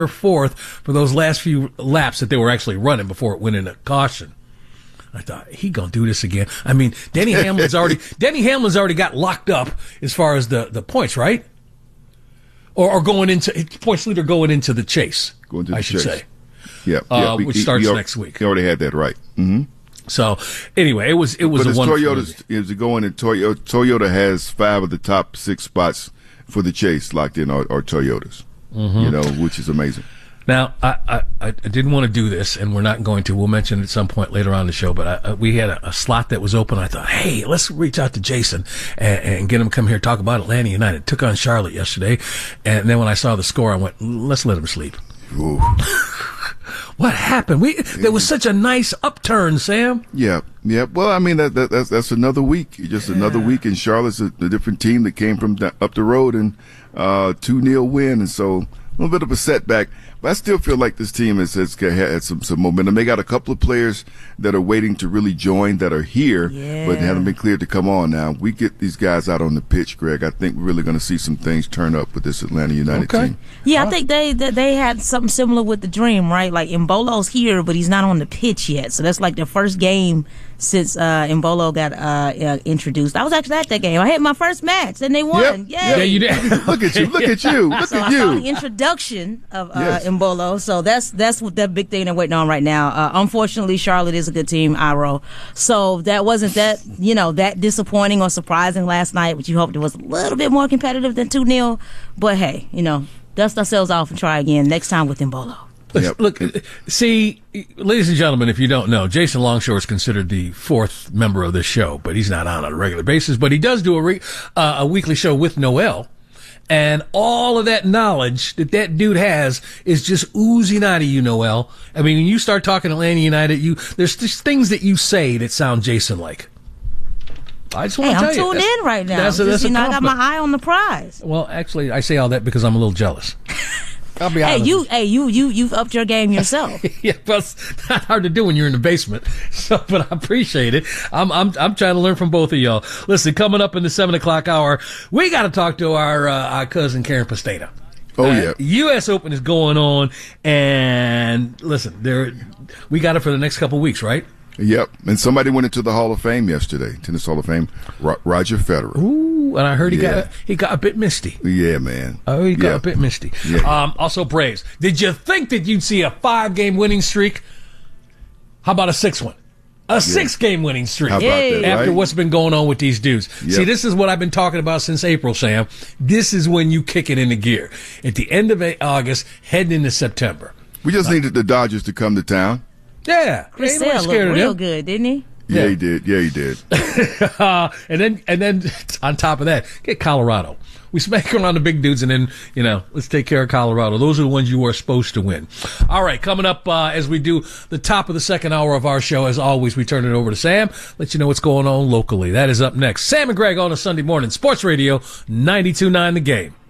fourth for those last few laps that they were actually running before it went into caution. I thought, he gonna do this again. I mean, Denny Hamlin's already got locked up as far as the points, right? Or going into points leader going into the chase. I should say. Yeah. Which starts next week. He already had that right. Mm-hmm. So anyway, it was a wonderful. Toyota has 5 of the top 6 spots for the chase locked in are Toyotas. Mm-hmm. Which is amazing. Now, I didn't want to do this, and we're not going to. We'll mention it at some point later on in the show, but we had a slot that was open. I thought, hey, let's reach out to Jason and get him to come here and talk about Atlanta United. Took on Charlotte yesterday, and then when I saw the score, I went, let's let him sleep. Ooh. What happened? There was such a nice upturn, Sam. Yeah. Well, I mean, that's another week. Just another week, and Charlotte's a different team that came from up the road and 2-0 win, and so a little bit of a setback. But I still feel like this team has had some momentum. They got a couple of players that are waiting to really join that are here, but they haven't been cleared to come on now. We get these guys out on the pitch, Greg. I think we're really going to see some things turn up with this Atlanta United team. Yeah, I think they had something similar with the Dream, right? Like Mbolo's here, but he's not on the pitch yet. So that's like the first game since Mbolo got introduced. I was actually at that game. I had my first match, and they won. Yeah, you did. Look at you. I saw the introduction of Mbolo. So that's what that big thing they're waiting on right now. Unfortunately, Charlotte is a good team, Iro. So that wasn't that disappointing or surprising last night, which you hoped it was a little bit more competitive than 2-0. But hey, dust ourselves off and try again next time with Mbolo. Look, see, ladies and gentlemen, if you don't know, Jason Longshore is considered the 4th member of this show, but he's not on a regular basis. But he does do a weekly show with Noel, and all of that knowledge that dude has is just oozing out of you, Noel. I mean, when you start talking Atlanta United, there's just things that you say that sound Jason-like. I just want to tell you. I'm tuned in right now. I got my eye on the prize. Well, actually, I say all that because I'm a little jealous. I'll be honest. You've upped your game yourself. Yeah, but it's not hard to do when you're in the basement. So, but I appreciate it. I'm trying to learn from both of y'all. Listen, coming up in the 7:00 hour, we got to talk to our cousin Karen Pastena. Oh yeah. U.S. Open is going on, and listen, we got it for the next couple of weeks, right? Yep, and somebody went into the Hall of Fame yesterday, Tennis Hall of Fame, Roger Federer. Ooh, and I heard he got a bit misty. Yeah, man. Oh, he got a bit misty. Yeah. Also, Braves. Did you think that you'd see a 5-game winning streak? How about a 6th one? A 6-game winning streak. How about that, after what's been going on with these dudes. Yep. See, this is what I've been talking about since April, Sam. This is when you kick it into gear. At the end of August, heading into September. We just needed the Dodgers to come to town. Yeah, Chris Sale looked real good, didn't he? Yeah, he did. Yeah, he did. and then on top of that, get Colorado. We smack around the big dudes, and then let's take care of Colorado. Those are the ones you are supposed to win. All right, coming up as we do the top of the 2nd hour of our show, as always, we turn it over to Sam. Let you know what's going on locally. That is up next. Sam and Greg on a Sunday morning, Sports Radio 92.9 The Game.